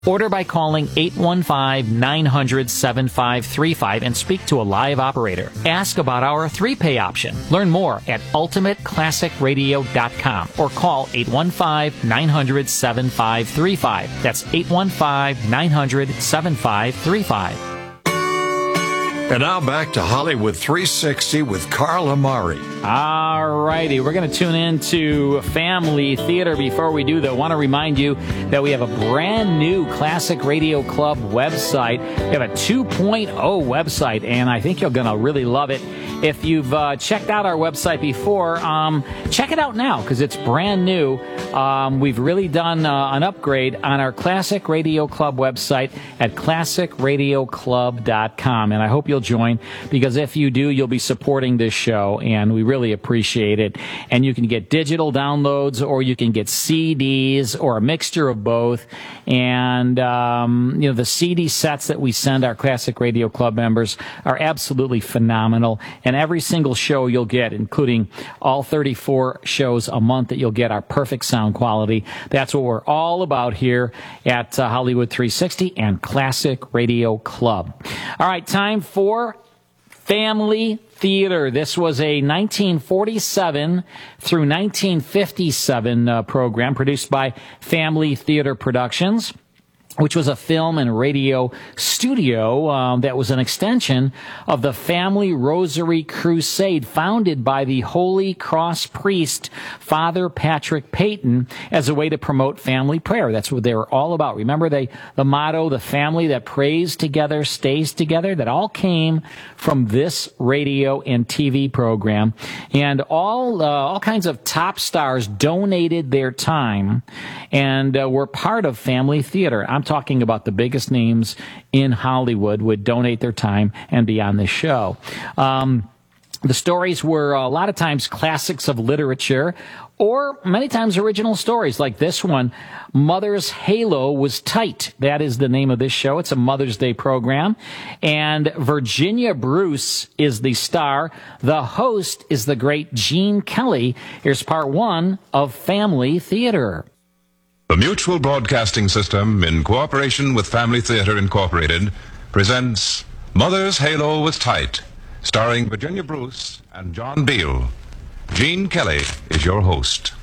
Order by calling 815-900-7535 and speak to a live operator. Ask about our 3-pay option. Learn more at ultimateclassicradio.com or call 815-900-7535. That's 815-900-7535. And now back to Hollywood 360 with Carl Amari. All righty, we're going to tune into Family Theater. Before we do, though, I want to remind you that we have a brand new Classic Radio Club website. We have a 2.0 website, and I think you're going to really love it. If you've checked out our website before, check it out now because it's brand new. We've really done an upgrade on our Classic Radio Club website at classicradioclub.com, and I hope you'll join, because if you do, you'll be supporting this show, and we really appreciate it. And you can get digital downloads, or you can get CDs, or a mixture of both. And the CD sets that we send our Classic Radio Club members are absolutely phenomenal. And every single show you'll get, including all 34 shows a month, that you'll get our perfect sound quality. That's what we're all about here at Hollywood 360 and Classic Radio Club. All right, time for Family Theater. This was a 1947 through 1957 program produced by Family Theater Productions, which was a film and radio studio that was an extension of the Family Rosary Crusade founded by the Holy Cross priest, Father Patrick Peyton, as a way to promote family prayer. That's what they were all about. Remember the motto, the family that prays together stays together? That all came from this radio and TV program. And all kinds of top stars donated their time and were part of Family Theater. I'm talking about the biggest names in Hollywood would donate their time and be on this show. The stories were a lot of times classics of literature, or many times original stories like this one. Mother's Halo Was Tight. That is the name of this show. It's a Mother's Day program. And Virginia Bruce is the star. The host is the great Gene Kelly. Here's part one of Family Theater. The Mutual Broadcasting System, in cooperation with Family Theater Incorporated, presents Mother's Halo Was Tight, starring Virginia Bruce and John Beal. Gene Kelly is your host.